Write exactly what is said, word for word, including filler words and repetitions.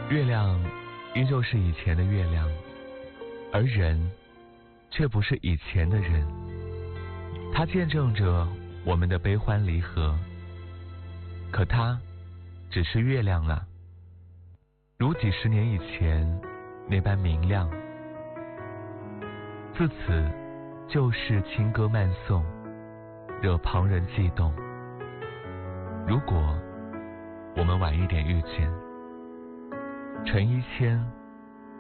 月亮依旧是以前的月亮，而人却不是以前的人。它见证着我们的悲欢离合，可它只是月亮了，如几十年以前那般明亮。自此旧事轻歌慢诵，惹旁人悸动。如果我们晚一点遇见，陈一谦